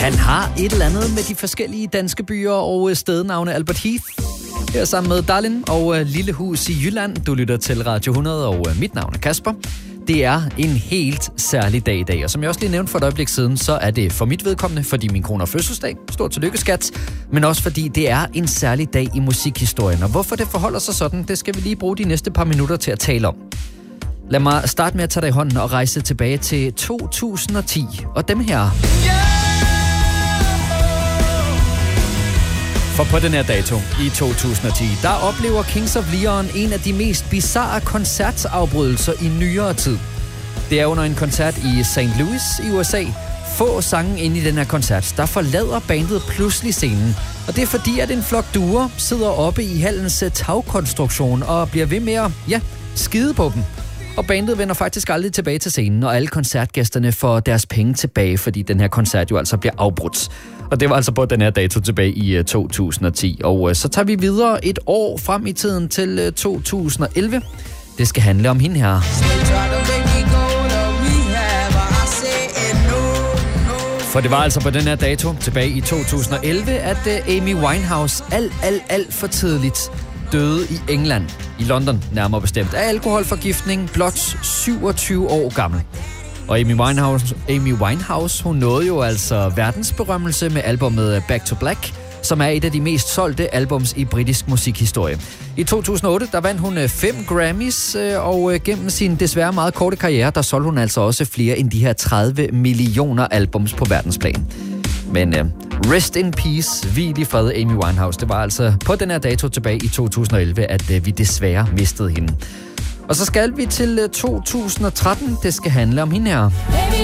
Han har et eller andet med de forskellige danske byer og stednavne. Albert Heath her sammen med Darlin og Lille Hus i Jylland. Du lytter til Radio 100, og mit navn er Kasper. Det er en helt særlig dag i dag, og som jeg også lige nævnte for et øjeblik siden, så er det for mit vedkommende, fordi min kone har fødselsdag. Stort tillykke, skat. Men også fordi det er en særlig dag i musikhistorien. Og hvorfor det forholder sig sådan, det skal vi lige bruge de næste par minutter til at tale om. Lad mig starte med at tage dig i hånden og rejse tilbage til 2010. Og dem her. For på den her dato i 2010, der oplever Kings of Leon en af de mest bizarre koncertafbrydelser i nyere tid. Det er under en koncert i St. Louis i USA. Få sange inde i den her koncert, der forlader bandet pludselig scenen. Og det er fordi, at en flok duer sidder oppe i hallens tagkonstruktion og bliver ved med at, skide på dem. Og bandet vender faktisk aldrig tilbage til scenen, og alle koncertgæsterne får deres penge tilbage, fordi den her koncert jo altså bliver afbrudt. Og det var altså på den her dato tilbage i 2010. Og så tager vi videre et år frem i tiden til 2011. Det skal handle om hende her. For det var altså på den her dato tilbage i 2011, at Amy Winehouse alt for tidligt døde i England, i London nærmere bestemt, af alkoholforgiftning, blot 27 år gammel. Og Amy Winehouse, hun nåede jo altså verdensberømmelse med albumet Back to Black, som er et af de mest solgte albums i britisk musikhistorie. I 2008, der vandt hun 5 Grammys, og gennem sin desværre meget korte karriere, der solgte hun altså også flere end de her 30 millioner albums på verdensplan. Men rest in peace, hvil i fred, Amy Winehouse. Det var altså på den her dato tilbage i 2011, at vi desværre mistede hende. Og så skal vi til 2013. Det skal handle om hende her.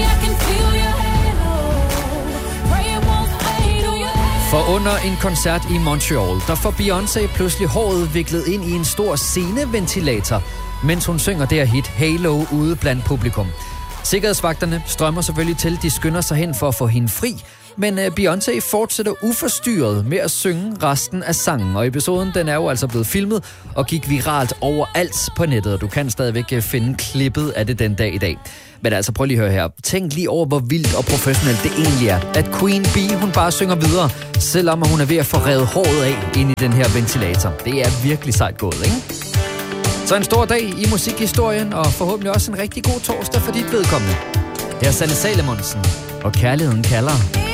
For under en koncert i Montreal, der får Beyoncé pludselig håret viklet ind i en stor sceneventilator, mens hun synger det her hit Halo ude blandt publikum. Sikkerhedsvagterne strømmer selvfølgelig til, de skynder sig hen for at få hende fri, men Beyoncé fortsætter uforstyrret med at synge resten af sangen, og episoden den er jo altså blevet filmet og gik viralt overalt på nettet, og du kan stadigvæk finde klippet af det den dag i dag. Men altså prøv lige at høre her. Tænk lige over, hvor vildt og professionelt det egentlig er, at Queen Bee, hun bare synger videre, selvom hun er ved at få revet håret af ind i den her ventilator. Det er virkelig sejt gået, ikke? Så en stor dag i musikhistorien, og forhåbentlig også en rigtig god torsdag for dit vedkommende. Her er Sanne Salomonsen, og Kærligheden kalder.